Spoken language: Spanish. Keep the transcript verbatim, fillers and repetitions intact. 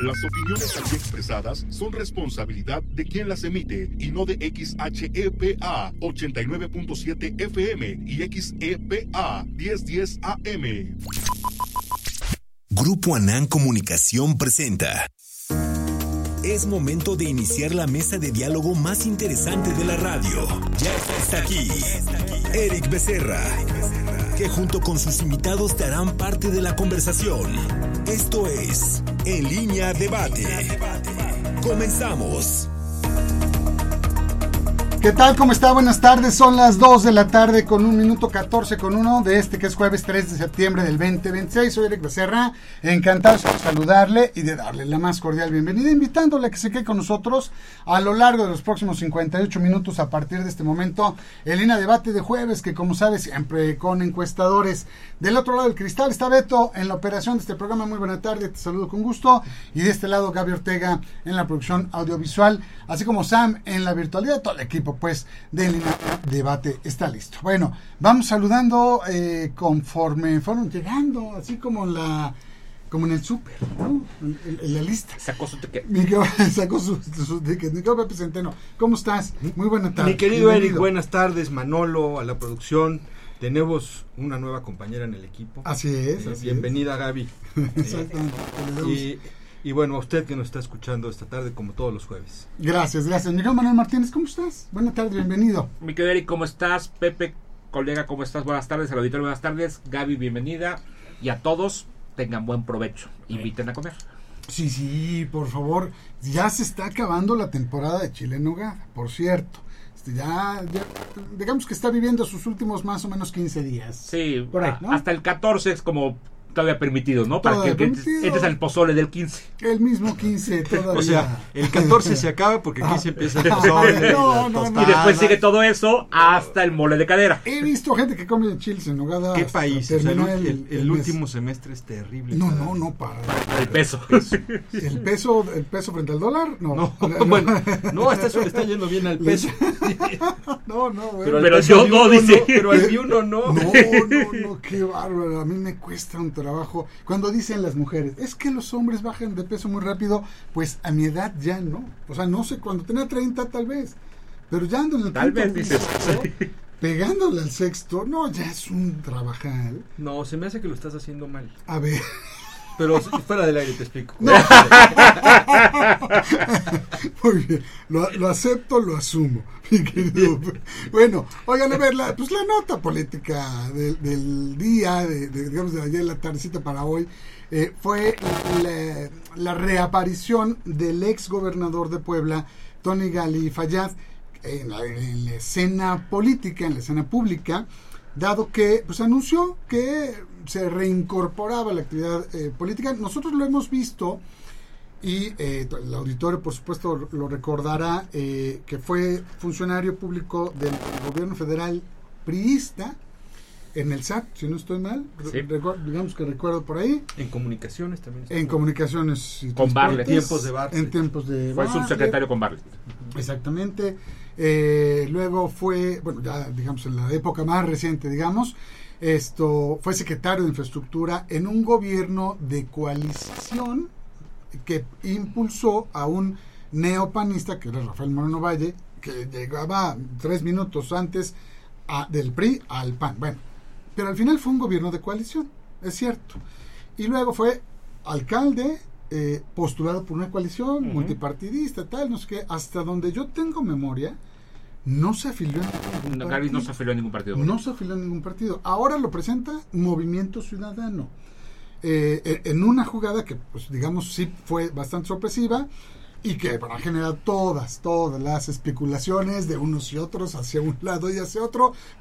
Las opiniones aquí expresadas son responsabilidad de quien las emite y no de X H E P A ochenta y nueve punto siete F M y X E P A mil diez A M. Grupo Anán Comunicación presenta. Es momento de iniciar la mesa de diálogo más interesante de la radio. Ya está aquí, Eric Becerra, que junto con sus invitados te harán parte de la conversación. Esto es En Línea Debate. Comenzamos. ¿Qué tal? ¿Cómo está? Buenas tardes. Son las dos de la tarde con un minuto catorce con uno de este que es jueves tres de septiembre del veinte veintiséis. Soy Eric Becerra, encantado de saludarle y de darle la más cordial bienvenida, invitándole a que se quede con nosotros a lo largo de los próximos cincuenta y ocho minutos a partir de este momento. En Línea Debate de jueves, que como sabes, siempre con encuestadores. Del otro lado del cristal está Beto en la operación de este programa. Muy buena tarde, te saludo con gusto. Y de este lado Gaby Ortega en la producción audiovisual, así como Sam en la virtualidad. Todo el equipo pues de Línea Debate está listo. Bueno, vamos saludando eh, conforme fueron llegando, así como en la como en el súper, ¿no? En, en, en la lista. Sacó su ticket. Sacó su, su ticket. Nico Pepe Centeno, ¿cómo estás? Muy buena tarde. Mi querido Bienvenido. Eric, buenas tardes. Manolo, a la producción. Tenemos una nueva compañera en el equipo. Así es. Eh, así bienvenida, es. Gaby. Exactamente. Eh, y, y bueno, a usted que nos está escuchando esta tarde, como todos los jueves. Gracias, gracias. Miguel Manuel Martínez, ¿cómo estás? Buenas tardes, bienvenido. Mi querido Eric, ¿cómo estás? Pepe, colega, ¿cómo estás? Buenas tardes, al auditorio, buenas tardes. Gaby, bienvenida. Y a todos, tengan buen provecho. Inviten a comer. Sí, sí, por favor. Ya se está acabando la temporada de chile en nogada, por cierto. Este, ya, ya, digamos que está viviendo sus últimos más o menos quince días. Sí, por ahí, ¿no? Hasta el catorce es como todavía permitido, ¿no? Para Todavía que permitido. entres al pozole del quince. El mismo quince todavía. O sea, el catorce se acaba porque quince Ah. empieza el pozole, No, la no, tostada. Y después sigue todo eso hasta el mole de cadera. He visto gente que come chiles en nogada. ¿Qué hasta país? O sea, terminó el, el, el mes. último semestre es terrible. No, cada no, vez. no, para. El peso. ¿El peso, el peso frente al dólar? No. No, bueno, no, hasta eso le está yendo bien al peso. No, no, bueno. Pero, al pero peso yo de no, uno dice. Pero al de uno no. No, no, no, qué bárbaro. A mí me cuesta un trabajo. Cuando dicen las mujeres, es que los hombres bajan de peso muy rápido, pues a mi edad ya no. O sea, no sé, cuando tenía treinta tal vez. Pero ya ando en el Tal quinto, vez dices. sexto, pegándole al sexto, no, ya es un trabajal. No, se me hace que lo estás haciendo mal. A ver. Pero fuera del aire te explico. No. Muy bien, lo, lo acepto, lo asumo, mi querido. Bueno, oigan, a ver, la, pues la nota política del, del día, de, de, digamos de ayer, la tardecita para hoy, eh, fue la, la reaparición del ex gobernador de Puebla, Tony Gali Fayad, en la, en la escena política, en la escena pública, dado que pues anunció que se reincorporaba a la actividad eh, política. Nosotros lo hemos visto y eh, el auditorio por supuesto lo recordará, eh, que fue funcionario público del gobierno federal priista en el S A T, si no estoy mal, Sí. Recu- digamos que recuerdo por ahí, En comunicaciones también. está en bien. comunicaciones y Con Bartlett. transportes, Tiempos de Bartlett. en tiempos de Fue Bartlett. subsecretario con Bartlett. Exactamente. Eh, luego fue, bueno, ya digamos en la época más reciente, digamos, esto fue secretario de infraestructura en un gobierno de coalición que impulsó a un neopanista, que era Rafael Moreno Valle, que llegaba tres minutos antes a, del P R I al P A N. Bueno, pero al final fue un gobierno de coalición, es cierto. Y luego fue alcalde, eh, postulado por una coalición Uh-huh. multipartidista, tal, no sé qué. Hasta donde yo tengo memoria, no se afilió a ningún No, partido. Gaby no se afilió a ningún partido. No se afilió a ningún partido. Ahora lo presenta Movimiento Ciudadano. Eh, en una jugada que, pues digamos, sí fue bastante sorpresiva y que bueno, ha generado todas, todas las especulaciones de unos y otros hacia un lado y hacia otro.